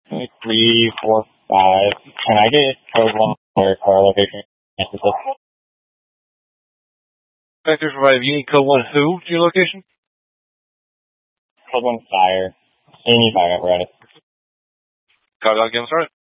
345. Can I get code 1 for car location? Vector 5, you need code 1 who to your location? Code 1 fire. Any fire apparatus. Call dog, get started.